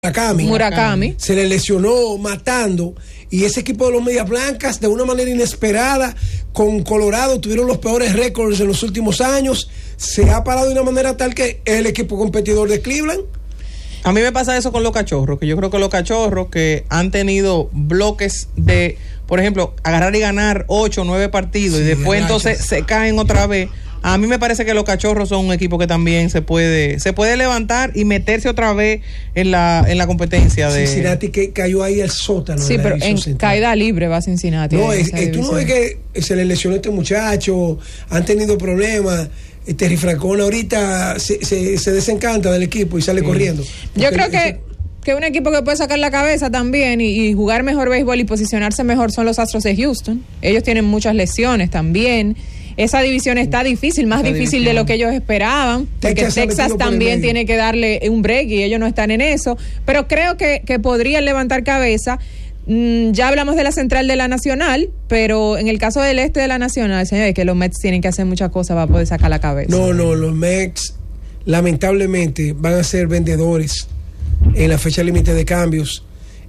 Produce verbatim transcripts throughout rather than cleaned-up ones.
Murakami, Murakami se le lesionó matando, y ese equipo de los Medias Blancas de una manera inesperada con Colorado tuvieron los peores récords en los últimos años, se ha parado de una manera tal que es el equipo competidor de Cleveland. A mí me pasa eso con los Cachorros, que yo creo que los Cachorros que han tenido bloques de, por ejemplo, agarrar y ganar ocho o nueve partidos, sí, y después entonces se caen otra vez. A mí me parece que los Cachorros son un equipo que también se puede se puede levantar y meterse otra vez en la en la competencia de Cincinnati, que cayó ahí al sótano. Sí, pero en central. Caída libre va Cincinnati. No, es, es, tú no ves que se le lesionó a este muchacho, han tenido problemas. Terry Francona ahorita se, se, se desencanta del equipo y sale sí. corriendo. Yo creo que que un equipo que puede sacar la cabeza también y, y jugar mejor béisbol y posicionarse mejor son los Astros de Houston. Ellos tienen muchas lesiones también. Esa división está difícil, más Esa difícil división. de lo que ellos esperaban, porque Texas, Texas también tiene que darle un break y ellos no están en eso, pero creo que, que podrían levantar cabeza. Mm, ya hablamos de la central de la Nacional, pero en el caso del este de la Nacional, señores, que los Mets tienen que hacer muchas cosas para poder sacar la cabeza. No, no, los Mets lamentablemente van a ser vendedores en la fecha límite de cambios.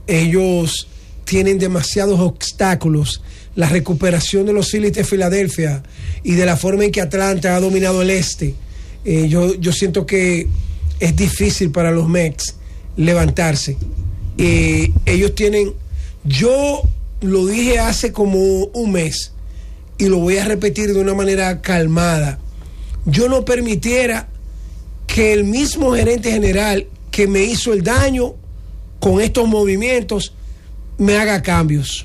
Ellos tienen demasiados obstáculos. La recuperación de los Phillies de Filadelfia y de la forma en que Atlanta ha dominado el este, eh, yo, yo siento que es difícil para los Mets levantarse. Eh, ellos tienen, yo lo dije hace como un mes y lo voy a repetir de una manera calmada, yo no permitiera que el mismo gerente general que me hizo el daño con estos movimientos me haga cambios.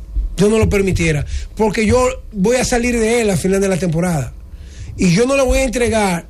Yo no lo permitiera, porque yo voy a salir de él al final de la temporada y yo no le voy a entregar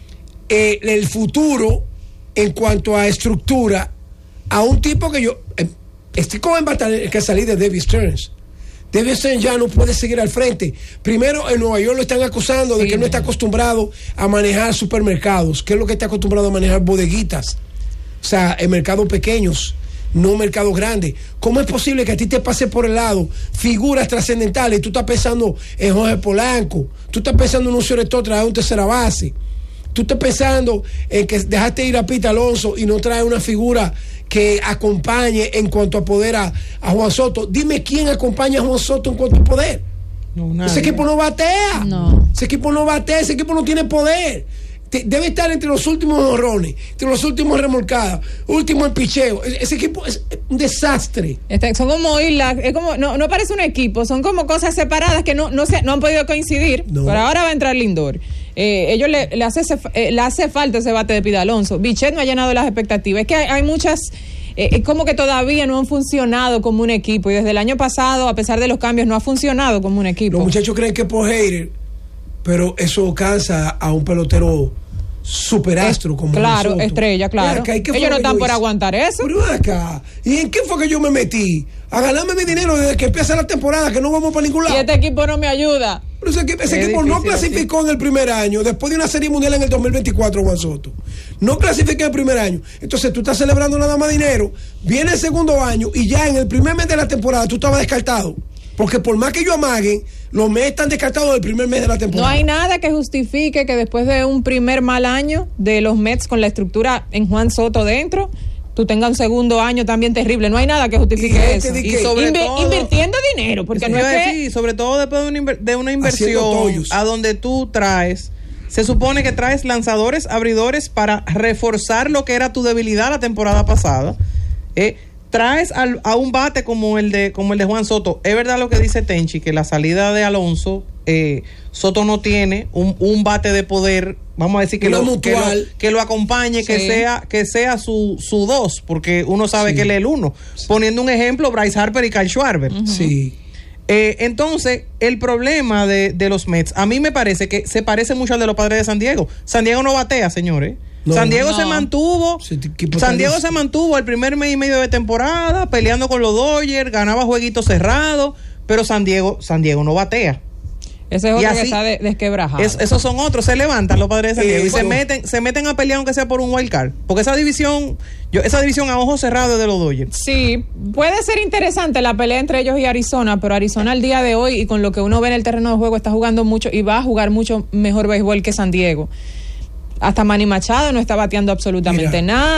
eh, el futuro en cuanto a estructura a un tipo que yo eh, Steve Cohen va a tener que salir de David Stearns. David Stearns ya no puede seguir al frente. Primero, en Nueva York lo están acusando de sí, que no está acostumbrado a manejar supermercados, que es lo que está acostumbrado a manejar bodeguitas, o sea, en mercados pequeños, no mercado grande. ¿Cómo es posible que a ti te pase por el lado figuras trascendentales y tú estás pensando en Jorge Polanco, tú estás pensando en un señor traer un tercera base, tú estás pensando en que dejaste ir a Pete Alonso y no trae una figura que acompañe en cuanto a poder a, a Juan Soto? Dime quién acompaña a Juan Soto en cuanto a poder. No, ese equipo no batea, no. ese equipo no batea, ese equipo no tiene poder. Debe estar entre los últimos honrones, entre los últimos remolcadas, último en picheo. Ese equipo es un desastre. Este, son como islas, es como, no, no parece un equipo, son como cosas separadas que no, no, se, no han podido coincidir. No. Pero ahora va a entrar Lindor. Eh, ellos le, le, hace, eh, le hace falta ese bate de Pete Alonso. Bichette no ha llenado las expectativas. Es que hay, hay muchas. Es eh, como que todavía no han funcionado como un equipo. Y desde el año pasado, a pesar de los cambios, no ha funcionado como un equipo. Los muchachos creen que es por hater, pero eso cansa a un pelotero superastro como claro, nosotros. Estrella, claro. Acá, ellos no están por aguantar eso. Pero acá, ¿y en qué fue que yo me metí? A ganarme mi dinero desde que empieza la temporada, que no vamos para ningún lado. Y este equipo no me ayuda. Pero ese, ese equipo no clasificó así en el primer año, después de una serie mundial en el dos mil veinticuatro, Juan Soto. No clasificó en el primer año. Entonces tú estás celebrando nada más dinero, viene el segundo año y ya en el primer mes de la temporada tú estabas descartado. Porque por más que yo amaguen, los Mets están descartados del primer mes de la temporada. No hay nada que justifique que después de un primer mal año de los Mets con la estructura en Juan Soto dentro, tú tengas un segundo año también terrible. No hay nada que justifique ¿Y eso. Y sobre Inver- todo, invirtiendo dinero, porque no es que... Sí, sobre todo después de una, inver- de una inversión a donde tú traes, se supone que traes lanzadores, abridores para reforzar lo que era tu debilidad la temporada pasada. Eh, traes al, a un bate como el de como el de Juan Soto. Es verdad lo que dice Tenchi, que la salida de Alonso, eh, Soto no tiene un, un bate de poder, vamos a decir que, lo, que, lo, que lo acompañe, sí. que sea que sea su su dos, porque uno sabe sí. que él es el uno. Sí. Poniendo un ejemplo, Bryce Harper y Kyle Schwarber. Uh-huh. Sí. Eh, entonces, el problema de, de los Mets, a mí me parece que se parece mucho al de los Padres de San Diego. San Diego no batea, señores. No, San Diego no. se mantuvo San Diego se mantuvo el primer mes y medio de temporada peleando con los Dodgers, ganaba jueguitos cerrados, pero San Diego San Diego no batea. Ese es otro así, que está de, desquebrajado. Es, esos son otros, se levantan los Padres de San Diego eh, y bueno. se meten se meten a pelear aunque sea por un wild card, porque esa división yo esa división a ojos cerrados es de los Dodgers. Sí, puede ser interesante la pelea entre ellos y Arizona, pero Arizona al día de hoy y con lo que uno ve en el terreno de juego está jugando mucho y va a jugar mucho mejor béisbol que San Diego. Hasta Manny Machado no está bateando absolutamente Mira. nada.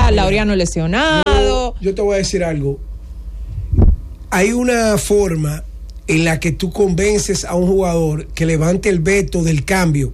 Mira, Laureano lesionado. Yo, yo te voy a decir algo. Hay una forma en la que tú convences a un jugador que levante el veto del cambio.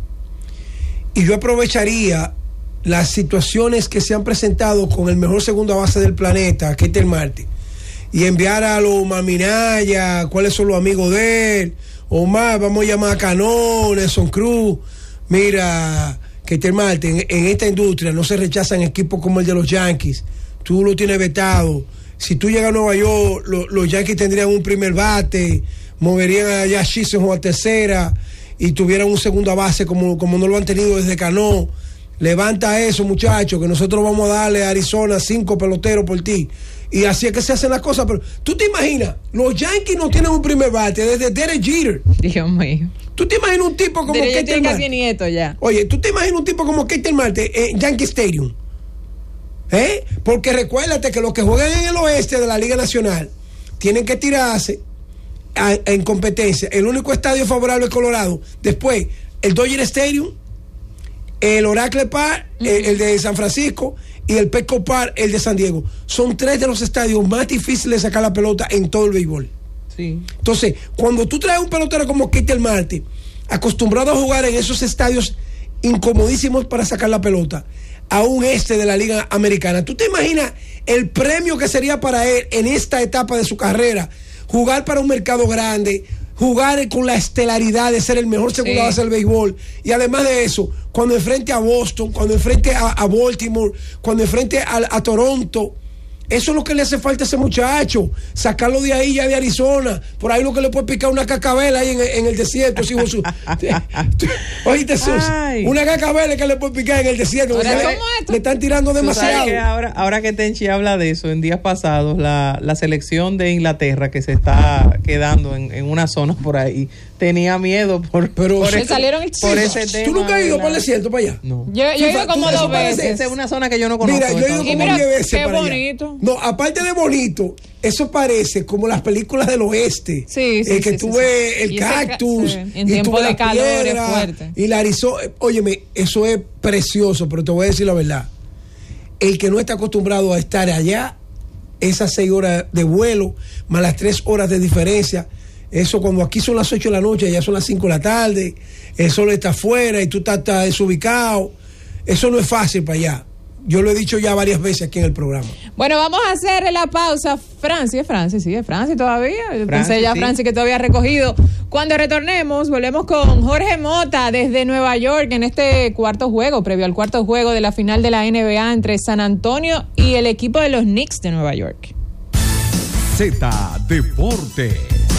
Y yo aprovecharía las situaciones que se han presentado con el mejor segunda base del planeta, Ketel Marte, y enviar a los Maminaya, cuáles son los amigos de él. Omar, vamos a llamar a Cano, Nelson Cruz. Mira, Ketel Marte, en, en esta industria no se rechazan equipos como el de los Yankees. Tú lo tienes vetado. Si tú llegas a Nueva York, lo, los Yankees tendrían un primer bate, moverían a Josh Chisholm a tercera y tuvieran un segunda base como, como no lo han tenido desde Cano. Levanta eso, muchachos, que nosotros vamos a darle a Arizona cinco peloteros por ti. Y así es que se hacen las cosas. Pero tú te imaginas, los Yankees no tienen un primer bate desde Derek Jeter. Dios mío. Tú te imaginas un tipo como Ketel Marte. Nieto ya. Oye, tú te imaginas un tipo como Ketel Marte en Yankee Stadium. ¿Eh? Porque recuérdate que los que juegan en el oeste de la Liga Nacional tienen que tirarse a, a, en competencia. El único estadio favorable es Colorado. Después, el Dodger Stadium, el Oracle Park, uh-huh. el, el de San Francisco y el Petco Park, el de San Diego. Son tres de los estadios más difíciles de sacar la pelota en todo el béisbol. Sí. Entonces, cuando tú traes un pelotero como Ketel Marte, acostumbrado a jugar en esos estadios incomodísimos para sacar la pelota, a un este de la Liga Americana, ¿tú te imaginas el premio que sería para él en esta etapa de su carrera? Jugar para un mercado grande, jugar con la estelaridad de ser el mejor segunda base del béisbol, y además de eso, cuando enfrente a Boston, cuando enfrente a, a Baltimore, cuando enfrente a, a Toronto. Eso es lo que le hace falta a ese muchacho, sacarlo de ahí, ya de Arizona. Por ahí lo que le puede picar una cacabela ahí en, en el desierto. Si vos, oíste, Sus, una cacabela que le puede picar en el desierto. Ahora, le, le están tirando demasiado. Que ahora, ahora que Tenchi habla de eso, en días pasados, la, la selección de Inglaterra que se está quedando en, en una zona por ahí, tenía miedo por, pero por, ese, salieron por ese tema. ¿Tú nunca has ido la... por el desierto para allá? No. Yo, yo he ido como dos veces. Esa es una zona que yo no conozco. Mira, yo he ido como diez veces qué para bonito. allá. No, aparte de bonito, eso parece como las películas del oeste. Sí, sí, eh, que sí, tú sí, ves sí. el Y cactus. Ese, sí. En tiempo de calor es fuerte. Y la Arizona. Óyeme, eso es precioso, pero te voy a decir la verdad. El que no está acostumbrado a estar allá, esas seis horas de vuelo, más las tres horas de diferencia. Eso cuando aquí son las ocho de la noche, allá son las cinco de la tarde, el sol está afuera y tú estás, estás desubicado. Eso no es fácil para allá. Yo lo he dicho ya varias veces aquí en el programa. Bueno, vamos a hacer la pausa. Francis, es Francis, sí, es Francis todavía. Yo Francis, pensé ya sí. Francis que todavía ha recogido. Cuando retornemos, volvemos con Jorge Mota desde Nueva York en este cuarto juego, previo al cuarto juego de la final de la N B A entre San Antonio y el equipo de los Knicks de Nueva York. Z Deportes.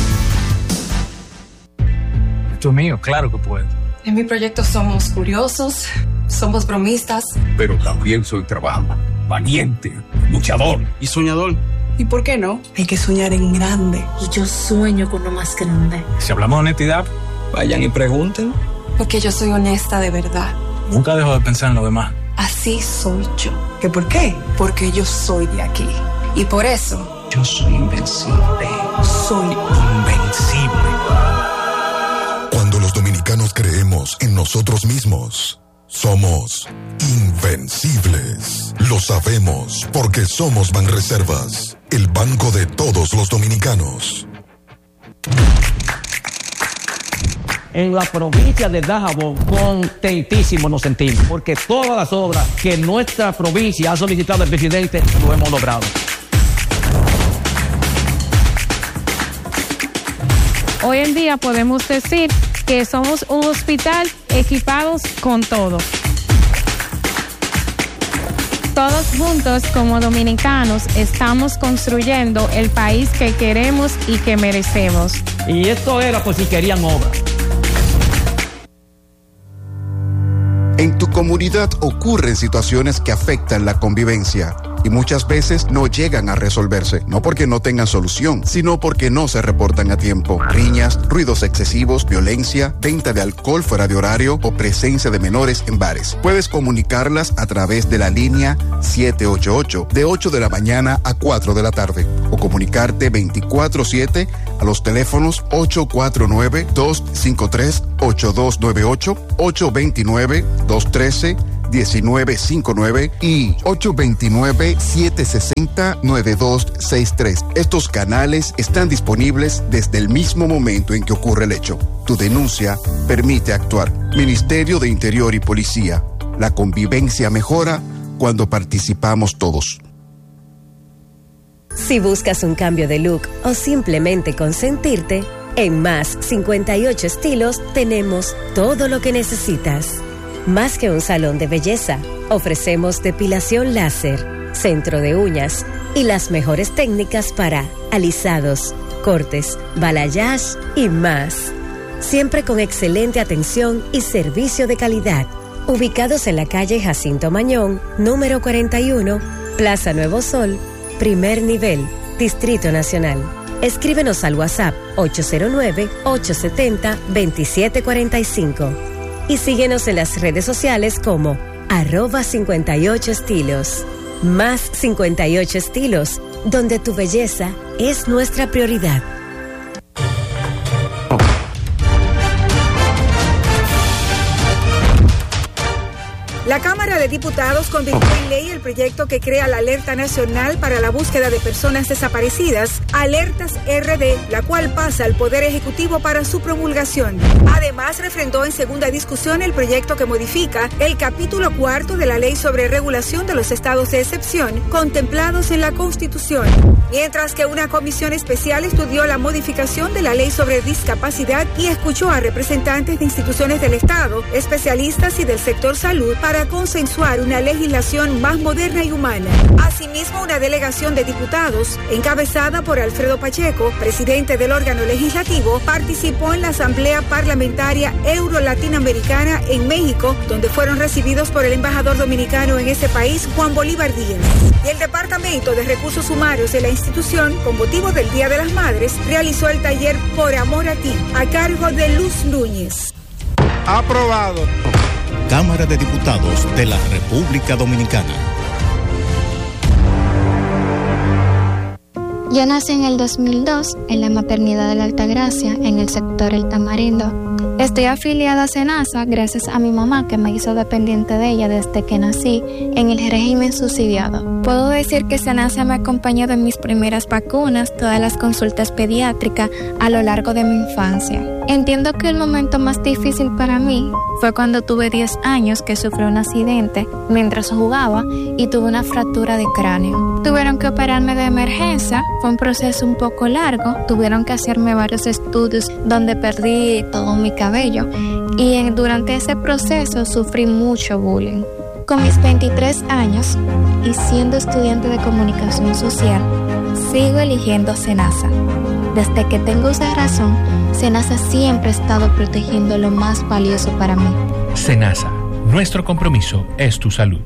Esto es mío, claro que puedo. En mi proyecto somos curiosos, somos bromistas. Pero también soy trabajador, valiente, luchador y soñador. ¿Y por qué no? Hay que soñar en grande. Y yo sueño con lo más grande. Si hablamos de honestidad, vayan y pregunten. Porque yo soy honesta de verdad. Nunca dejo de pensar en lo demás. Así soy yo. ¿Qué por qué? Porque yo soy de aquí. Y por eso... yo soy invencible. Soy invencible. Cuando los dominicanos creemos en nosotros mismos, somos invencibles. Lo sabemos porque somos Banreservas, el banco de todos los dominicanos. En la provincia de Dajabón, contentísimos nos sentimos, porque todas las obras que nuestra provincia ha solicitado al presidente, lo hemos logrado. Hoy en día podemos decir que somos un hospital equipados con todo. Todos juntos como dominicanos estamos construyendo el país que queremos y que merecemos. Y esto era por si querían obra. En tu comunidad ocurren situaciones que afectan la convivencia y muchas veces no llegan a resolverse, no porque no tengan solución, sino porque no se reportan a tiempo. Riñas, ruidos excesivos, violencia, venta de alcohol fuera de horario o presencia de menores en bares. Puedes comunicarlas a través de la línea siete ocho ocho de ocho de la mañana a cuatro de la tarde o comunicarte veinticuatro siete a los teléfonos ocho cuatro nueve, dos cinco tres, ocho dos nueve ocho, ocho dos nueve, dos uno tres, diecinueve cincuenta y nueve y ocho dos nueve, siete seis cero, nueve dos seis tres. Estos canales están disponibles desde el mismo momento en que ocurre el hecho. Tu denuncia permite actuar. Ministerio de Interior y Policía. La convivencia mejora cuando participamos todos. Si buscas un cambio de look o simplemente consentirte, en Más cincuenta y ocho Estilos tenemos todo lo que necesitas. Más que un salón de belleza, ofrecemos depilación láser, centro de uñas y las mejores técnicas para alisados, cortes, balayage y más. Siempre con excelente atención y servicio de calidad. Ubicados en la calle Jacinto Mañón, número cuarenta y uno, Plaza Nuevo Sol, primer nivel, Distrito Nacional. Escríbenos al WhatsApp ocho cero nueve, ocho siete cero, dos siete cuatro cinco y síguenos en las redes sociales como arroba cincuenta y ocho estilos. Más cincuenta y ocho Estilos, donde tu belleza es nuestra prioridad. La Cámara de Diputados convirtió en ley el proyecto que crea la Alerta Nacional para la Búsqueda de Personas Desaparecidas, Alertas R D, la cual pasa al Poder Ejecutivo para su promulgación. Además, refrendó en segunda discusión el proyecto que modifica el capítulo cuarto de la Ley sobre Regulación de los Estados de Excepción, contemplados en la Constitución. Mientras que una comisión especial estudió la modificación de la Ley sobre Discapacidad y escuchó a representantes de instituciones del Estado, especialistas y del sector salud para para consensuar una legislación más moderna y humana. Asimismo, una delegación de diputados, encabezada por Alfredo Pacheco, presidente del órgano legislativo, participó en la Asamblea Parlamentaria Euro-Latinoamericana en México, donde fueron recibidos por el embajador dominicano en ese país, Juan Bolívar Díaz. Y el Departamento de Recursos Humanos de la institución, con motivo del Día de las Madres, realizó el taller Por Amor a Ti, a cargo de Luz Núñez. Aprobado. Cámara de Diputados de la República Dominicana. Yo nací en el dos mil dos en la maternidad de la Altagracia, en el sector El Tamarindo. Estoy afiliada a SENASA gracias a mi mamá, que me hizo dependiente de ella desde que nací en el régimen subsidiado. Puedo decir que SENASA me ha acompañado en mis primeras vacunas, todas las consultas pediátricas a lo largo de mi infancia. Entiendo que el momento más difícil para mí fue cuando tuve diez años, que sufrí un accidente mientras jugaba y tuve una fractura de cráneo. Tuvieron que operarme de emergencia, fue un proceso un poco largo, tuvieron que hacerme varios estudios donde perdí todo mi cabello y en, durante ese proceso sufrí mucho bullying. Con mis veintitrés años y siendo estudiante de comunicación social, sigo eligiendo SENASA. Desde que tengo esa razón, SENASA siempre ha estado protegiendo lo más valioso para mí. SENASA, nuestro compromiso es tu salud.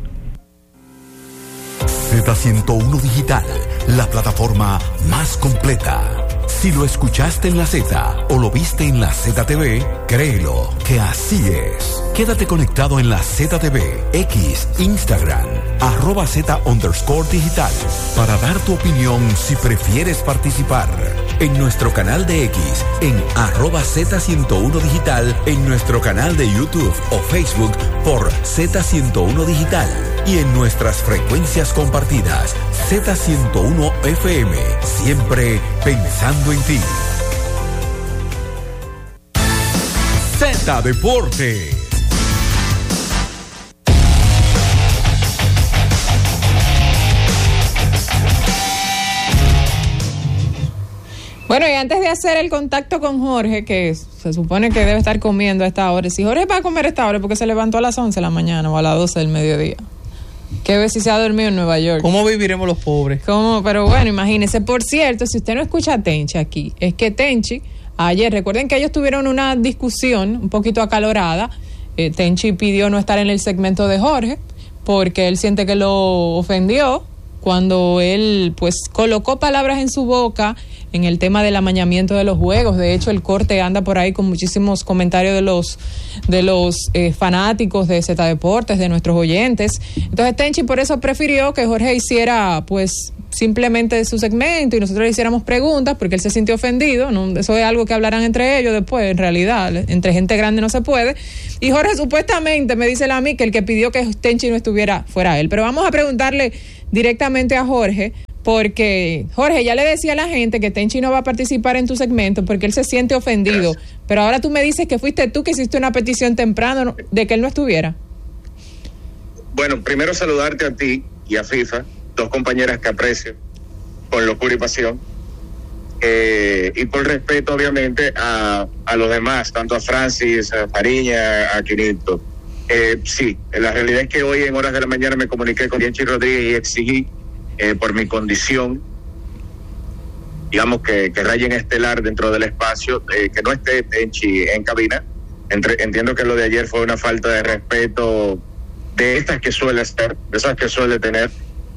Z ciento uno Digital, la plataforma más completa. Si lo escuchaste en la Z o lo viste en la Z T V, créelo que así es. Quédate conectado en la Z T V, X, Instagram, arroba Z underscore digital, para dar tu opinión si prefieres participar. En nuestro canal de X, en arroba Z ciento uno Digital, en nuestro canal de YouTube o Facebook por Z ciento uno Digital y en nuestras frecuencias compartidas, Z ciento uno F M, siempre pensando en ti. Z Deportes. Bueno, y antes de hacer el contacto con Jorge, que se supone que debe estar comiendo a esta hora, si Jorge va a comer a esta hora porque se levantó a las once de la mañana o a las doce del mediodía, qué ver si se ha dormido en Nueva York. ¿Cómo viviremos los pobres? ¿Cómo? Pero bueno, imagínese. Por cierto, si usted no escucha a Tenchi aquí, es que Tenchi, ayer, recuerden que ellos tuvieron una discusión un poquito acalorada. eh, Tenchi pidió no estar en el segmento de Jorge porque él siente que lo ofendió cuando él pues colocó palabras en su boca en el tema del amañamiento de los juegos. De hecho, el corte anda por ahí con muchísimos comentarios de los de los eh, fanáticos de Z Deportes, de nuestros oyentes. Entonces Tenchi por eso prefirió que Jorge hiciera pues simplemente de su segmento y nosotros le hiciéramos preguntas porque él se sintió ofendido, ¿no? Eso es algo que hablarán entre ellos después, en realidad, entre gente grande no se puede. Y Jorge supuestamente me dice a mí que el que pidió que Tenchi no estuviera fuera él. Pero vamos a preguntarle directamente a Jorge, porque Jorge ya le decía a la gente que Tenchi no va a participar en tu segmento porque él se siente ofendido. Gracias. Pero ahora tú me dices que fuiste tú que hiciste una petición temprano de que él no estuviera. Bueno, primero saludarte a ti y a FIFA, dos compañeras que aprecio con locura y pasión, eh, y por respeto obviamente a, a los demás, tanto a Francis, a Fariña, a Quinito. Eh, sí, la realidad es que hoy en horas de la mañana me comuniqué con Tenchi Rodríguez y exigí eh, por mi condición, digamos que, que rayen estelar dentro del espacio, eh, que no esté Tenchi en cabina. Entre, entiendo que lo de ayer fue una falta de respeto de estas que suele estar, de esas que suele tener,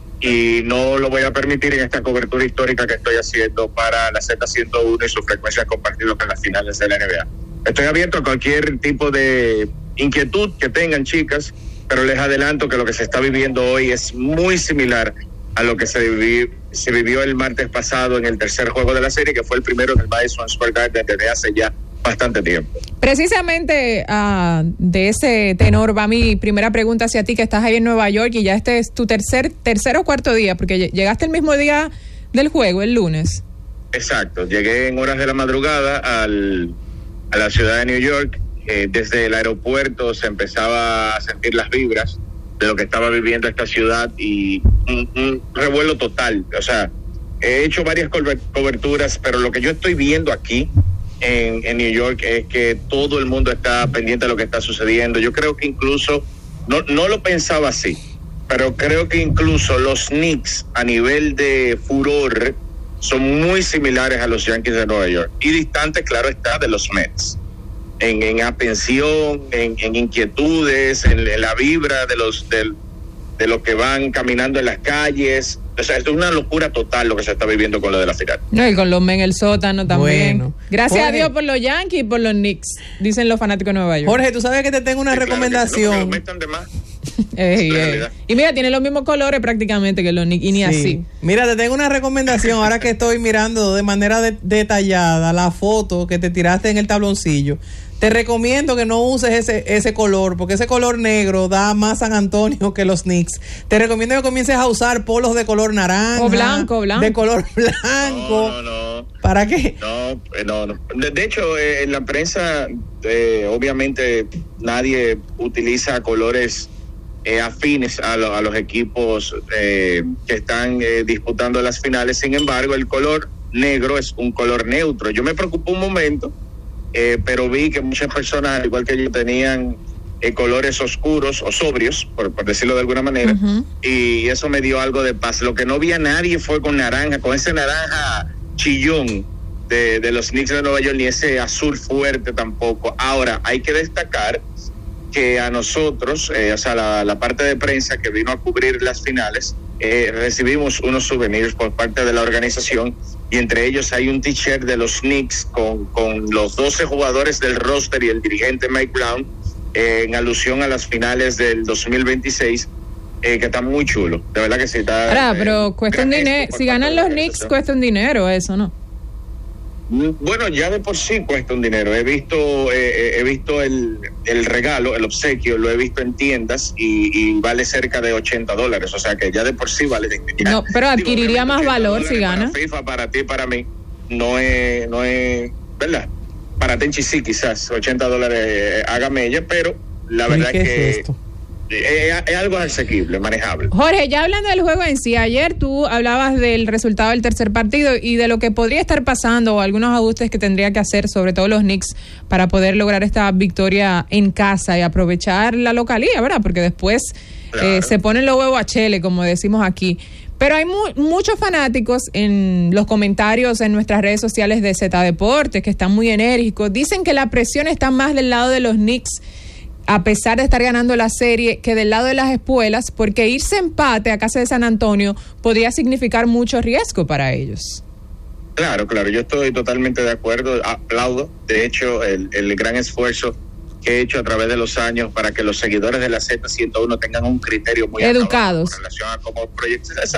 y no lo voy a permitir en esta cobertura histórica que estoy haciendo para la Z ciento uno y sus frecuencias compartidas con las finales de la N B A. Estoy abierto a cualquier tipo de inquietud que tengan, chicas, pero les adelanto que lo que se está viviendo hoy es muy similar a lo que se vivió, se vivió el martes pasado en el tercer juego de la serie, que fue el primero en el Madison Square Garden desde hace ya bastante tiempo. Precisamente uh, de ese tenor va mi primera pregunta hacia ti, que estás ahí en Nueva York y ya este es tu tercer, tercer o cuarto día, porque llegaste el mismo día del juego, el lunes. Exacto, llegué en horas de la madrugada al, a la ciudad de New York. Eh, desde el aeropuerto se empezaba a sentir las vibras de lo que estaba viviendo esta ciudad y un, un revuelo total. O sea, he hecho varias coberturas, pero lo que yo estoy viendo aquí en, en New York es que todo el mundo está pendiente de lo que está sucediendo. Yo creo que incluso, no, no lo pensaba así, pero creo que incluso los Knicks a nivel de furor son muy similares a los Yankees de Nueva York y distante, claro está, de los Mets. En, en atención, en, en inquietudes, en, en la vibra de los de, de los que van caminando en las calles. O sea, es una locura total lo que se está viviendo con lo de la final. No, y con los men en el sótano también. Bueno, Gracias Jorge, a Dios por los Yankees y por los Knicks, dicen los fanáticos de Nueva York. Jorge, tú sabes que te tengo una sí, recomendación. Claro, que no, que metan de más. Ey, ey. Y mira, tiene los mismos colores prácticamente que los Knicks, y ni sí. así. Mira, te tengo una recomendación ahora que estoy mirando de manera de, detallada la foto que te tiraste en el tabloncillo. Te recomiendo que no uses ese, ese color, porque ese color negro da más San Antonio que los Knicks. Te recomiendo que comiences a usar polos de color naranja. O blanco, blanco. De color blanco. No, no, no. ¿Para qué? No, no, no. De, de hecho, eh, en la prensa, eh, obviamente, nadie utiliza colores eh, afines a, lo, a los equipos eh, que están eh, disputando las finales. Sin embargo, el color negro es un color neutro. Yo me preocupé un momento, Eh, pero vi que muchas personas, al igual que yo, tenían eh, colores oscuros o sobrios, por, por decirlo de alguna manera, uh-huh. y eso me dio algo de paz. Lo que no vi a nadie fue con naranja, con ese naranja chillón de, de los Knicks de Nueva York, ni ese azul fuerte tampoco. Ahora, hay que destacar que a nosotros, eh, o sea, la, la parte de prensa que vino a cubrir las finales, eh, recibimos unos souvenirs por parte de la organización, y entre ellos hay un t-shirt de los Knicks con, con los doce jugadores del roster y el dirigente Mike Brown, eh, en alusión a las finales del dos mil veintiséis, eh, que está muy chulo, de verdad que sí. Está, Ahora, pero eh, cuesta un dinero, si ganan los Knicks cuesta un dinero eso, ¿no? Bueno, ya de por sí cuesta un dinero. He visto eh, he visto el, el regalo, el obsequio, lo he visto en tiendas y, y vale cerca de ochenta dólares. O sea que ya de por sí vale. Ya, no, pero adquiriría digo, más valor si gana. Para FIFA, para ti, para mí, no es, no es, ¿verdad? Para Tenchi sí, quizás ochenta dólares eh, haga mella, pero la verdad es que es esto? Es, es algo asequible, manejable. Jorge, ya hablando del juego en sí, ayer tú hablabas del resultado del tercer partido y de lo que podría estar pasando o algunos ajustes que tendría que hacer, sobre todo los Knicks, para poder lograr esta victoria en casa y aprovechar la localía, ¿verdad? Porque después claro. eh, se ponen los huevos a chele, como decimos aquí. Pero hay mu- muchos fanáticos en los comentarios en nuestras redes sociales de Z Deportes que están muy enérgicos. Dicen que la presión está más del lado de los Knicks, a pesar de estar ganando la serie, que del lado de las espuelas, porque irse empate a casa de San Antonio podría significar mucho riesgo para ellos. Claro, claro, yo estoy totalmente de acuerdo, aplaudo, de hecho, el, el gran esfuerzo que he hecho a través de los años para que los seguidores de la Z ciento uno tengan un criterio muy educados en relación a cómo proyectos, exacto,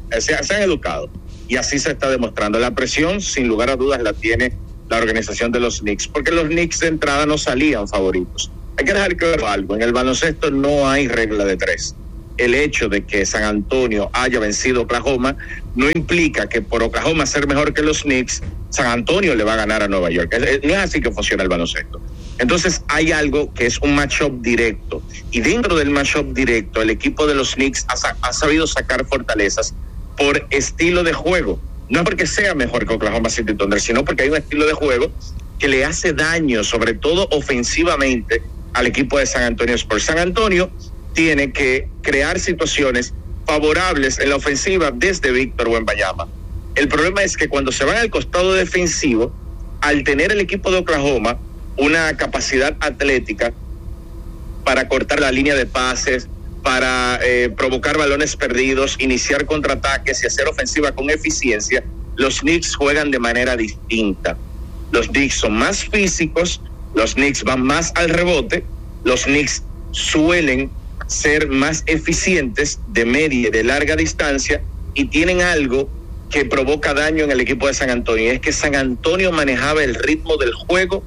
se, se han educado. Y así se está demostrando. La presión, sin lugar a dudas, la tiene la organización de los Knicks, porque los Knicks de entrada no salían favoritos. Hay que dejar claro algo, en el baloncesto no hay regla de tres. El hecho de que San Antonio haya vencido a Oklahoma no implica que por Oklahoma ser mejor que los Knicks, San Antonio le va a ganar a Nueva York. No es así que funciona el baloncesto. Entonces hay algo que es un matchup directo, y dentro del matchup directo el equipo de los Knicks ha, ha sabido sacar fortalezas por estilo de juego. No porque sea mejor que Oklahoma City Thunder, sino porque hay un estilo de juego que le hace daño, sobre todo ofensivamente, al equipo de San Antonio Spurs. San Antonio tiene que crear situaciones favorables en la ofensiva desde Víctor Wembanyama. El problema es que cuando se van al costado defensivo, al tener el equipo de Oklahoma una capacidad atlética para cortar la línea de pases, para eh, provocar balones perdidos, iniciar contraataques y hacer ofensiva con eficiencia, los Knicks juegan de manera distinta. Los Knicks son más físicos, los Knicks van más al rebote, los Knicks suelen ser más eficientes de media y de larga distancia, y tienen algo que provoca daño en el equipo de San Antonio, y es que San Antonio manejaba el ritmo del juego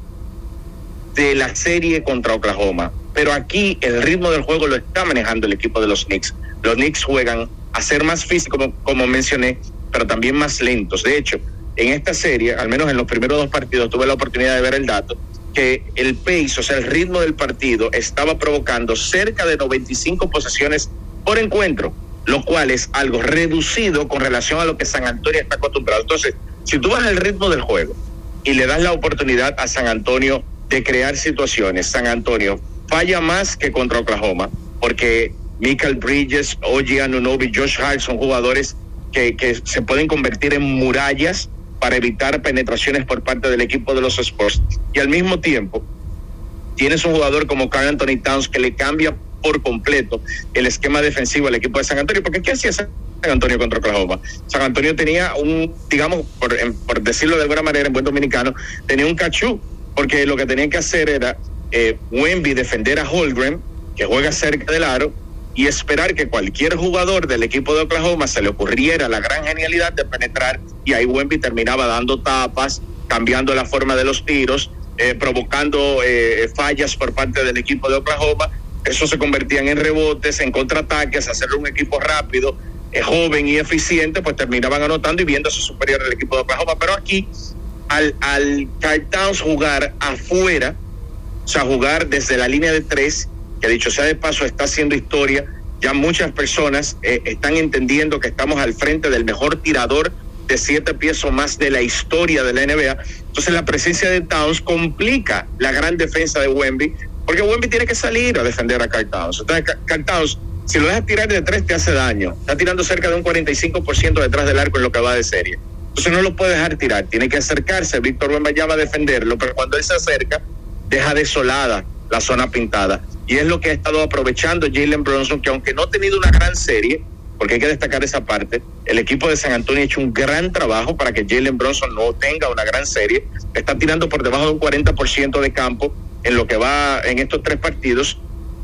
de la serie contra Oklahoma, pero aquí el ritmo del juego lo está manejando el equipo de los Knicks. Los Knicks juegan a ser más físicos, como, como mencioné, pero también más lentos. De hecho, en esta serie, al menos en los primeros dos partidos, tuve la oportunidad de ver el dato, que el pace, o sea, el ritmo del partido estaba provocando cerca de noventa y cinco posesiones por encuentro, lo cual es algo reducido con relación a lo que San Antonio está acostumbrado. Entonces, si tú vas al ritmo del juego y le das la oportunidad a San Antonio de crear situaciones, San Antonio falla más que contra Oklahoma, porque Michael Bridges, O G Anunoby, Josh Hart son jugadores que, que se pueden convertir en murallas para evitar penetraciones por parte del equipo de los Spurs. Y al mismo tiempo, tienes un jugador como Karl Anthony Towns que le cambia por completo el esquema defensivo al equipo de San Antonio. Porque ¿qué hacía San Antonio contra Oklahoma? San Antonio tenía un, digamos, por, por decirlo de alguna manera en buen dominicano, tenía un cachú, porque lo que tenían que hacer era eh, Wemby defender a Holmgren, que juega cerca del aro, y esperar que cualquier jugador del equipo de Oklahoma se le ocurriera la gran genialidad de penetrar, y ahí Wemby terminaba dando tapas, cambiando la forma de los tiros, eh, provocando eh, fallas por parte del equipo de Oklahoma. Eso se convertían en rebotes, en contraataques, hacerle un equipo rápido, eh, joven y eficiente, pues terminaban anotando y viéndose superior al equipo de Oklahoma. Pero aquí, al, al Karl Towns jugar afuera, o sea, jugar desde la línea de tres, que dicho sea de paso está haciendo historia, ya muchas personas eh, están entendiendo que estamos al frente del mejor tirador de siete pies o más de la historia de la N B A. Entonces la presencia de Towns complica la gran defensa de Wemby, porque Wemby tiene que salir a defender a Karl Towns. Entonces Karl Towns, si lo dejas tirar de tres, te hace daño. Está tirando cerca de un cuarenta y cinco por ciento detrás del arco en lo que va de serie. Entonces no lo puede dejar tirar, tiene que acercarse. Víctor Wembanyama a defenderlo, pero cuando él se acerca, deja desolada la zona pintada. Y es lo que ha estado aprovechando Jalen Brunson, que aunque no ha tenido una gran serie, porque hay que destacar esa parte, el equipo de San Antonio ha hecho un gran trabajo para que Jalen Brunson no tenga una gran serie. Está tirando por debajo de un cuarenta por ciento de campo en lo que va en estos tres partidos,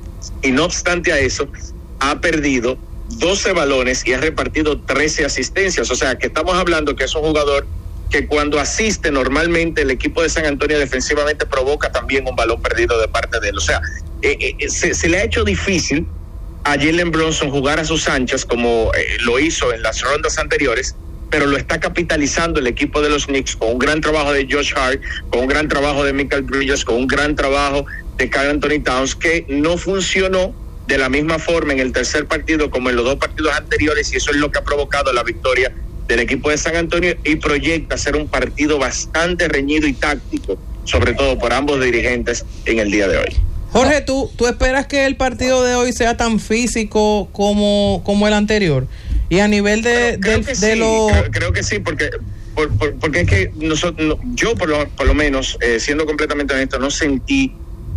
y no obstante a eso, ha perdido doce balones y ha repartido trece asistencias. O sea, que estamos hablando que es un jugador que cuando asiste normalmente el equipo de San Antonio defensivamente provoca también un balón perdido de parte de él. O sea, eh, eh, se, se le ha hecho difícil a Jalen Brunson jugar a sus anchas como eh, lo hizo en las rondas anteriores, pero lo está capitalizando el equipo de los Knicks con un gran trabajo de Josh Hart, con un gran trabajo de Michael Bridges, con un gran trabajo de Karl Anthony Towns, que no funcionó de la misma forma en el tercer partido como en los dos partidos anteriores, y eso es lo que ha provocado la victoria del equipo de San Antonio, y proyecta ser un partido bastante reñido y táctico, sobre todo por ambos dirigentes en el día de hoy. Jorge, ¿tú, tú esperas que el partido de hoy sea tan físico como, como el anterior? Y a nivel de, creo, creo de, que de sí, lo... Creo, creo que sí, porque por, por, porque es que nosotros, no, yo por lo, por lo menos, eh, siendo completamente honesto, no sentí,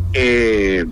eh,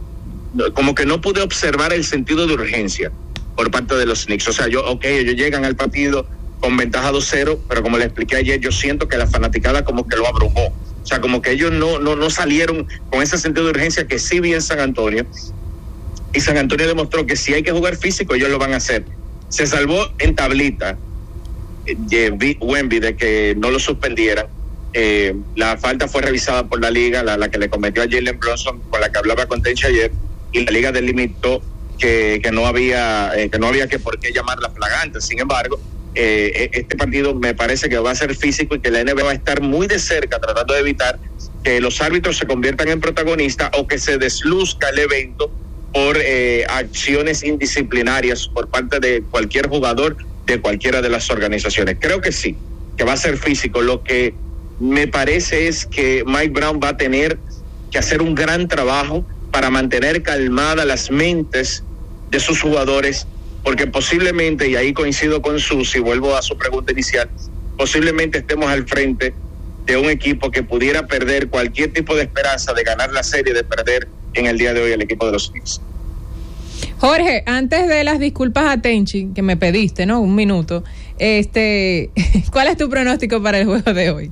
como que no pude observar el sentido de urgencia por parte de los Knicks. O sea, yo, ok, ellos llegan al partido con ventaja dos cero, pero como le expliqué ayer, yo siento que la fanaticada como que lo abrumó. O sea, como que ellos no, no, no salieron con ese sentido de urgencia que sí vi en San Antonio. Y San Antonio demostró que si hay que jugar físico, ellos lo van a hacer. se salvó en tablita eh, Wemby de que no lo suspendieran. Eh, la falta fue revisada por la liga, la, la que le cometió a Jalen Brunson, con la que hablaba con Tenchi ayer, y la liga delimitó que, que no había eh, que no había que por qué llamarla flagrante. Sin embargo, eh, este partido me parece que va a ser físico y que la N B A va a estar muy de cerca tratando de evitar que los árbitros se conviertan en protagonistas o que se desluzca el evento por eh, acciones indisciplinarias por parte de cualquier jugador de cualquiera de las organizaciones. Creo que sí, que va a ser físico. Lo que me parece es que Mike Brown va a tener que hacer un gran trabajo para mantener calmadas las mentes de sus jugadores, porque posiblemente, y ahí coincido con Susi, vuelvo a su pregunta inicial, posiblemente estemos al frente de un equipo que pudiera perder cualquier tipo de esperanza de ganar la serie, de perder en el día de hoy el equipo de los Knicks. Jorge, antes de las disculpas a Tenchi, que me pediste, ¿no? Un minuto, este, ¿cuál es tu pronóstico para el juego de hoy?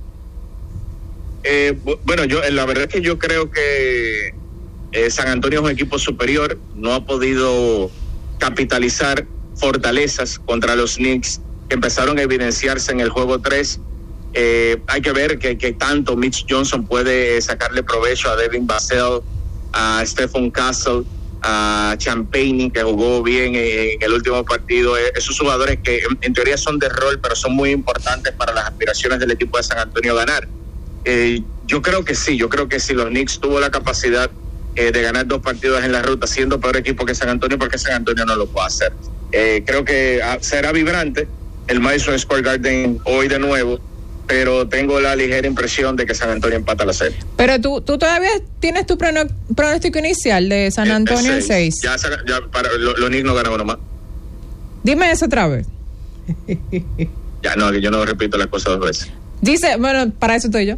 Eh, bueno, yo la verdad es que yo creo que eh, San Antonio es un equipo superior, no ha podido capitalizar fortalezas contra los Knicks que empezaron a evidenciarse en el juego tres. Eh, hay que ver que, que tanto Mitch Johnson puede sacarle provecho a Devin Vassell, a Stephen Castle, a Champagne, que jugó bien en, en el último partido. Eh, esos jugadores que en, en teoría son de rol, pero son muy importantes para las aspiraciones del equipo de San Antonio a ganar. Eh, yo creo que sí, yo creo que si los Knicks tuvo la capacidad eh, de ganar dos partidos en la ruta, siendo peor equipo que San Antonio, porque San Antonio no lo puede hacer. Eh, creo que ah, será vibrante el Madison Square Garden hoy de nuevo, pero tengo la ligera impresión de que San Antonio empata la serie. Pero tú, tú todavía tienes tu prono, pronóstico inicial de San Antonio en seis. Ya, ya para, lo, los Knicks no ganan uno más. Dime eso otra vez. Ya no, yo no repito las cosas dos veces. Dice, bueno, para eso estoy yo.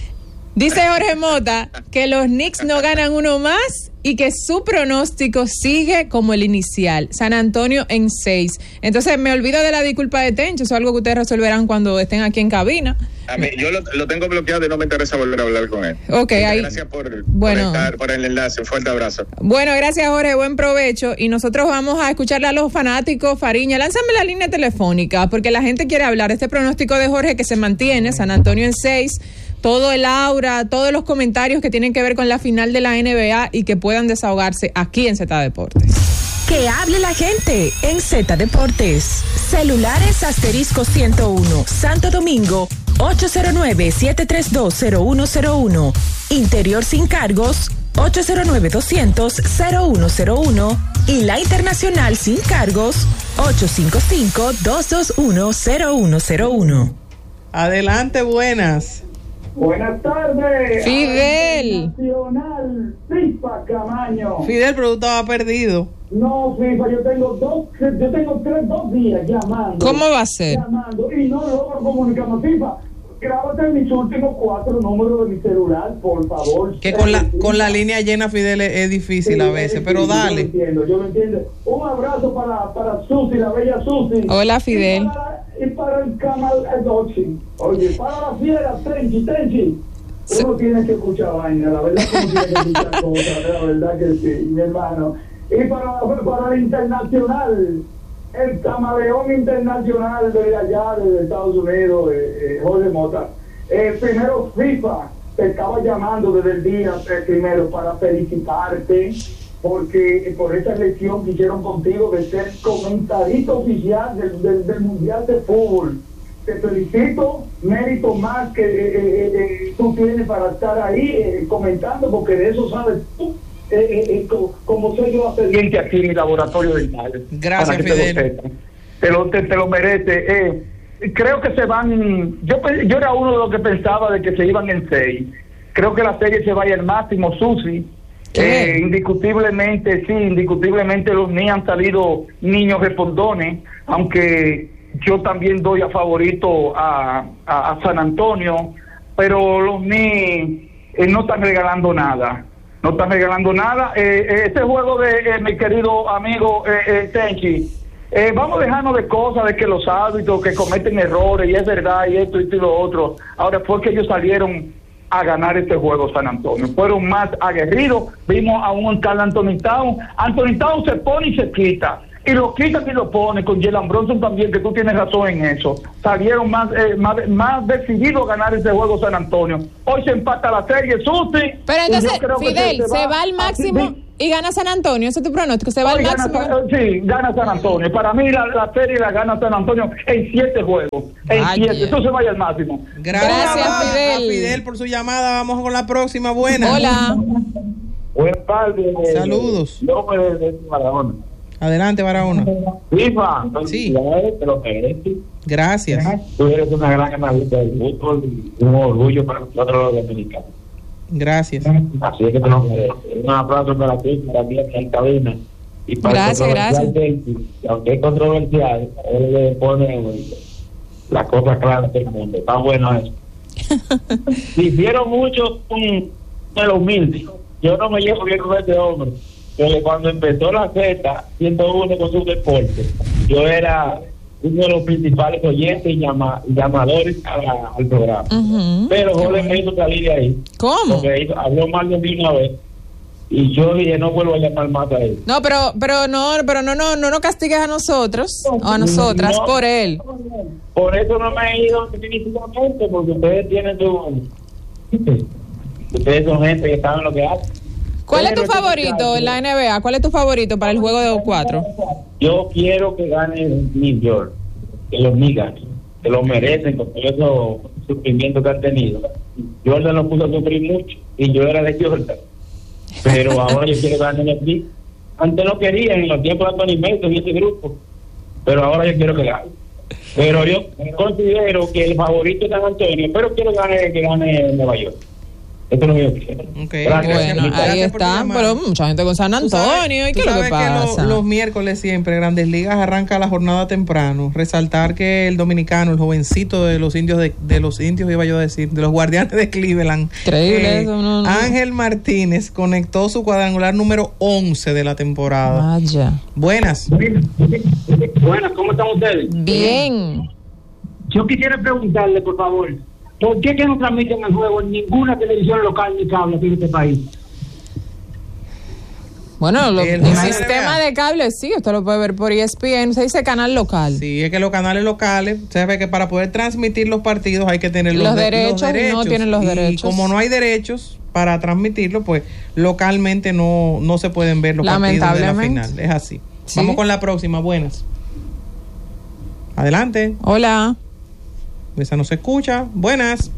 Dice Jorge Mota que los Knicks no ganan uno más y que su pronóstico sigue como el inicial. San Antonio en seis. Entonces me olvido de la disculpa de Tencho. Eso es algo que ustedes resolverán cuando estén aquí en cabina. A mí, yo lo, lo tengo bloqueado y no me interesa volver a hablar con él. Ok, ahí. Gracias por, bueno, por estar, por el enlace. Un fuerte abrazo. Bueno, gracias Jorge, buen provecho. Y nosotros vamos a escucharle a los fanáticos. Fariña, lánzame la línea telefónica porque la gente quiere hablar. Este pronóstico de Jorge que se mantiene, San Antonio en seis. Todo el aura, todos los comentarios que tienen que ver con la final de la N B A y que puedan desahogarse aquí en Z Deportes. Que hable la gente en Z Deportes. Celulares asterisco ciento uno, Santo Domingo, ocho cero nueve, siete tres dos, cero uno cero uno. Interior sin cargos, ocho cero nueve, doscientos, cero uno cero uno. Y la Internacional sin cargos, ocho cinco cinco, dos dos uno, cero uno cero uno. Adelante, buenas. Buenas tardes. Fidel. Nacional, FIFA Camaño. Fidel, pero tú estabas perdido. No, FIFA, yo tengo dos, yo tengo tres, dos días llamando. ¿Cómo va a ser? Llamando y no logro comunicarme. FIFA, grábate mis últimos cuatro números de mi celular, por favor. Que con la con la línea llena, Fidel, es, es difícil sí, a veces, pero dale. Yo lo entiendo, yo lo entiendo. Un abrazo para, para Susi, la bella Susi. Hola, Fidel. Y para, y para el Kamal Edochi. Oye, para la fiera, Tenchi, Tenchi. Uno sí. Tiene que escuchar vaina, la verdad que uno tiene que escuchar cosas, la verdad que sí, mi hermano. Y para, para el internacional, el camaleón internacional de allá, de Estados Unidos, eh, eh, Jorge Mota. Eh, primero, FIFA, te estaba llamando desde el día eh, primero para felicitarte, porque eh, por esa elección que hicieron contigo de ser comentarista oficial del, del, del Mundial de Fútbol. Te felicito, mérito más que eh, eh, eh, tú tienes para estar ahí eh, comentando, porque de eso sabes tú. Eh, eh, eh, como, como soy yo expediente aquí en el laboratorio dental. Gracias, Fidel. Te lo, te, lo, te, te lo merece. Eh, creo que se van. Yo yo era uno de los que pensaba de que se iban en seis. Creo que la serie se vaya al máximo, Susi. Eh, indiscutiblemente, sí, indiscutiblemente los niños han salido niños respondones, aunque yo también doy a favorito a, a, a San Antonio, pero los niños eh, no están regalando nada. No están regalando nada. Eh, eh, este juego de eh, mi querido amigo eh, eh, Tenchi, eh, vamos a dejarnos de cosas, de que los árbitros que cometen errores, y es verdad, y esto y lo otro. Ahora fue que ellos salieron a ganar este juego San Antonio. Fueron más aguerridos. Vimos a un Carl Anthony Towns. Anthony Towns se pone y se quita. y lo quitas y lo pones con Jalen Bronson también, que tú tienes razón en eso. Salieron más eh, más, más decididos a ganar ese juego San Antonio. Hoy se empata la serie, Susi. Pero entonces, Fidel, se, se va al máximo así, y gana San Antonio. ¿Ese es tu pronóstico? ¿Se va al máximo? Gana, sí, gana San Antonio. Para mí la, la serie la gana San Antonio en siete juegos. En Ay, siete. Eso se vaya al máximo. Gracias, Gracias Fidel. Fidel, por su llamada. Vamos con la próxima. Buenas. Hola. Buenas tardes. Saludos. Yo me de Barahona. Adelante, Barahona. FIFA, sí. Te lo merece. Gracias. Tú eres una gran analista del fútbol y un orgullo para nosotros los dominicanos. Gracias. Así es que te lo mereces. Un aplauso para ti, también en cabina. Y para gracias, gracias. Del, aunque es controversial, él le pone la cosa clara del mundo. Está bueno eso. Hicieron mucho con el humilde. Yo no me llevo bien con este hombre. Porque cuando empezó la Z ciento uno con su deporte, yo era uno de los principales oyentes y llama, llamadores a la, al programa. Uh-huh. Pero Jorge me hizo salir de ahí. ¿Cómo? Porque hizo, habló mal de mí una vez. Y yo dije, no vuelvo a llamar más a él. No, pero pero no pero no no no, no castigues a nosotros o a nosotras no, por él. Por eso no me he ido definitivamente, porque ustedes tienen su... Ustedes son gente que saben lo que hacen. ¿Cuál es tu favorito en la N B A? ¿Cuál es tu favorito para el juego de cuatro? Yo quiero que gane New York, que los Knicks, que lo merecen con todo esos sufrimientos que han tenido. Jordan lo puso a sufrir mucho y yo era de Jordan, pero ahora yo quiero ganar el Knicks. Antes no quería, en los tiempos de Anthony Mason y ese grupo, pero ahora yo quiero que gane. Pero yo considero que el favorito es San Antonio, pero quiero ganar, que gane Nueva York. Esto no es okay. Bueno, ahí está, pero mucha gente con San Antonio. ¿Y qué es lo que pasa? Que lo, los miércoles siempre, Grandes Ligas arranca la jornada temprano. Resaltar que el dominicano, el jovencito de los indios, de, de los indios iba yo a decir, de los Guardianes de Cleveland. Increíble eh, eso, no, no. Ángel Martínez conectó su cuadrangular número once de la temporada. Vaya. Buenas. Buenas, ¿cómo están ustedes? Bien. Yo quisiera preguntarle, por favor, ¿por qué que no transmiten el juego en ninguna televisión local ni cable aquí en este país? Bueno, lo, el, el sistema de cable sí, usted lo puede ver por E S P N, se dice canal local. Sí, es que los canales locales, se ve que para poder transmitir los partidos hay que tener los, los, de, derechos, los derechos. No tienen los y derechos. Como no hay derechos para transmitirlo, pues localmente no, no se pueden ver los partidos de la final. Es así. ¿Sí? Vamos con la próxima, buenas. Adelante. Hola. Esa no se escucha. Buenas.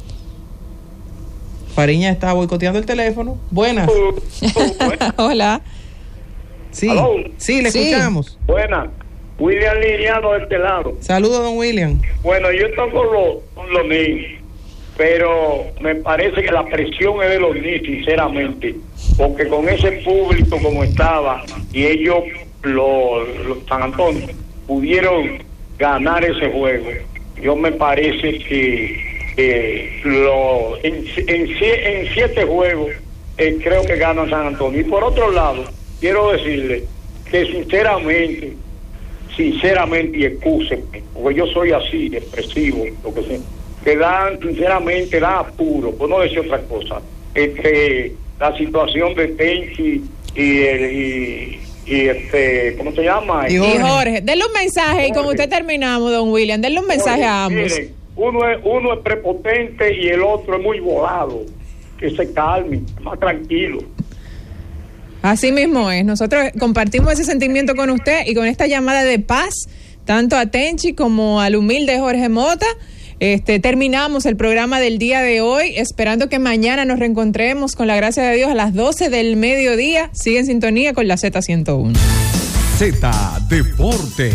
Fariña está boicoteando el teléfono. Buenas. Hola. Sí, ¿Aló? sí, le sí. escuchamos. Buenas. William Liriano de este lado. Saludos, don William. Bueno, yo estoy con los, con los niños, pero me parece que la presión es de los niños, sinceramente, porque con ese público como estaba, y ellos, los, los San Antonio, pudieron ganar ese juego. Yo me parece que eh, lo, en, en, en siete juegos eh, creo que gana San Antonio. Y por otro lado, quiero decirle que sinceramente, sinceramente, y excúsenme, porque yo soy así, expresivo, lo que sea, que dan, sinceramente, da apuro, por no decir otra cosa, este, la situación de Tenchi y el... Y, y este, ¿cómo se llama? Y Jorge, y Jorge. Denle un mensaje Jorge. Y con usted terminamos, don William, denle un mensaje Jorge, a ambos. Miren, uno es, uno es prepotente y el otro es muy volado. Que se calme, más tranquilo. Así mismo es. Nosotros compartimos ese sentimiento con usted y con esta llamada de paz, tanto a Tenchi como al humilde Jorge Mota. Este, terminamos el programa del día de hoy, esperando que mañana nos reencontremos con la gracia de Dios a las doce del mediodía. Sigue en sintonía con la Z ciento uno. Z Deportes.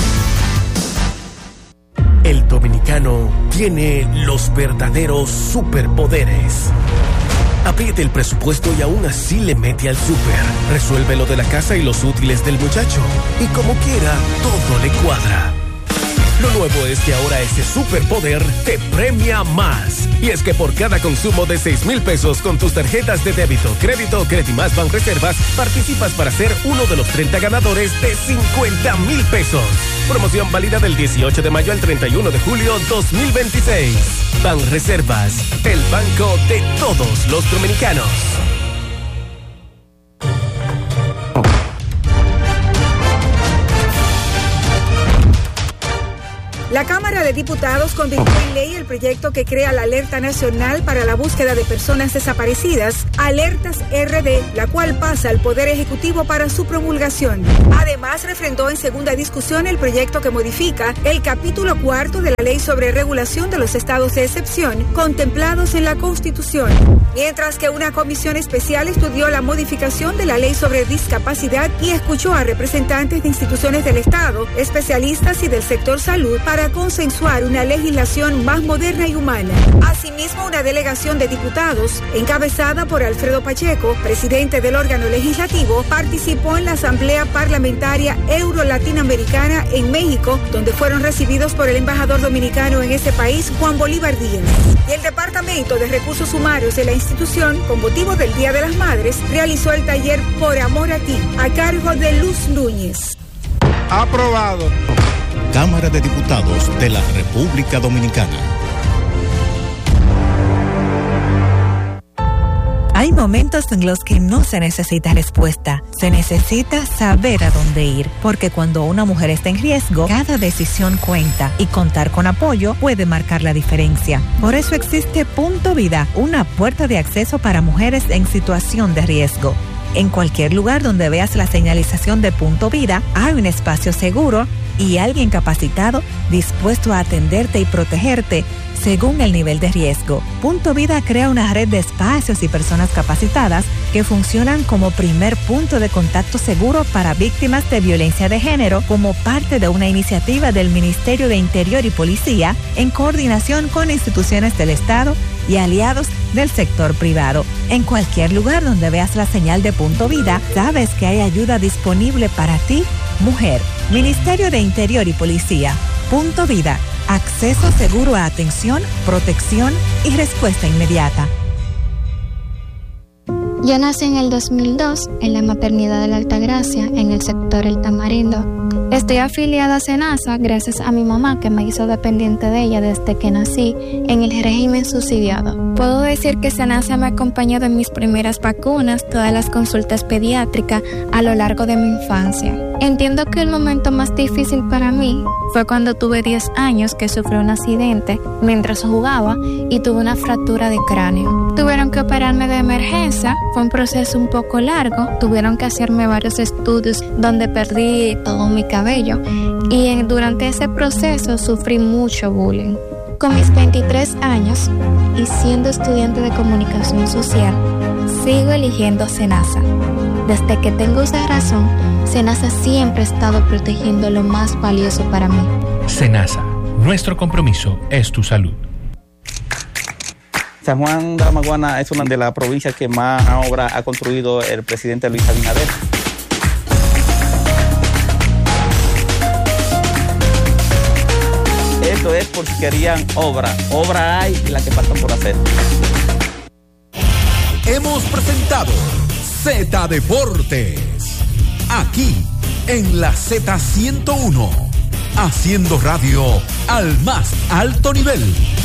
El dominicano tiene los verdaderos superpoderes. Apriete el presupuesto y aún así le mete al súper. Resuelve lo de la casa y los útiles del muchacho. Y como quiera, todo le cuadra. Lo nuevo es que ahora ese superpoder te premia más. Y es que por cada consumo de seis mil pesos con tus tarjetas de débito, crédito o Credimás Banreservas, participas para ser uno de los treinta ganadores de cincuenta mil pesos. Promoción válida del dieciocho de mayo al treinta y uno de julio dos mil veintiséis. Banreservas, el banco de todos los dominicanos. La Cámara de Diputados convirtió en ley el proyecto que crea la Alerta Nacional para la Búsqueda de Personas Desaparecidas, Alertas R D, la cual pasa al Poder Ejecutivo para su promulgación. Además, refrendó en segunda discusión el proyecto que modifica el capítulo cuarto de la Ley sobre Regulación de los Estados de Excepción, contemplados en la Constitución. Mientras que una comisión especial estudió la modificación de la Ley sobre Discapacidad y escuchó a representantes de instituciones del Estado, especialistas y del sector salud para consensuar una legislación más moderna y humana. Asimismo, una delegación de diputados, encabezada por Alfredo Pacheco, presidente del órgano legislativo, participó en la Asamblea Parlamentaria Euro-Latinoamericana en México, donde fueron recibidos por el embajador dominicano en ese país, Juan Bolívar Díaz. Y el Departamento de Recursos Humanos de la institución, con motivo del Día de las Madres, realizó el taller Por Amor a Ti, a cargo de Luz Núñez. Aprobado. Cámara de Diputados de la República Dominicana. Hay momentos en los que no se necesita respuesta, se necesita saber a dónde ir, porque cuando una mujer está en riesgo, cada decisión cuenta y contar con apoyo puede marcar la diferencia. Por eso existe Punto Vida, una puerta de acceso para mujeres en situación de riesgo. En cualquier lugar donde veas la señalización de Punto Vida, hay un espacio seguro y alguien capacitado dispuesto a atenderte y protegerte según el nivel de riesgo. Punto Vida crea una red de espacios y personas capacitadas que funcionan como primer punto de contacto seguro para víctimas de violencia de género, como parte de una iniciativa del Ministerio de Interior y Policía en coordinación con instituciones del Estado y aliados del sector privado. En cualquier lugar donde veas la señal de Punto Vida, sabes que hay ayuda disponible para ti, mujer. Ministerio de Interior y Policía. Punto Vida. Acceso seguro a atención, protección y respuesta inmediata. Yo nací en el dos mil dos en la maternidad de la Altagracia, en el sector El Tamarindo. Estoy afiliada a SENASA gracias a mi mamá, que me hizo dependiente de ella desde que nací en el régimen subsidiado. Puedo decir que SENASA me ha acompañado en mis primeras vacunas, todas las consultas pediátricas a lo largo de mi infancia. Entiendo que el momento más difícil para mí fue cuando tuve diez años, que sufrí un accidente mientras jugaba y tuve una fractura de cráneo. Tuvieron que operarme de emergencia, fue un proceso un poco largo, tuvieron que hacerme varios estudios donde perdí todo mi cabello y en, durante ese proceso sufrí mucho bullying. Con mis veintitrés años y siendo estudiante de comunicación social, sigo eligiendo SENASA. Desde que tengo esa razón, SENASA siempre ha estado protegiendo lo más valioso para mí. SENASA, nuestro compromiso es tu salud. San Juan de la Maguana es una de las provincias que más obra ha construido el presidente Luis Abinader. Esto es por si querían obra. Obra hay y la que falta por hacer. Hemos presentado Z Deportes, aquí en la Z ciento uno, haciendo radio al más alto nivel.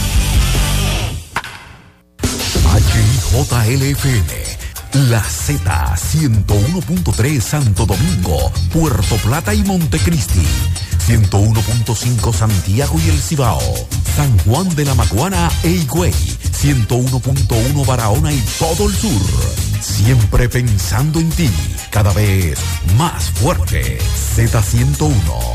H I J L F M, la Z ciento uno punto tres Santo Domingo, Puerto Plata y Montecristi, ciento uno punto cinco Santiago y El Cibao, San Juan de la Maguana e Higüey, ciento uno punto uno Barahona y todo el sur. Siempre pensando en ti, cada vez más fuerte. Z ciento uno.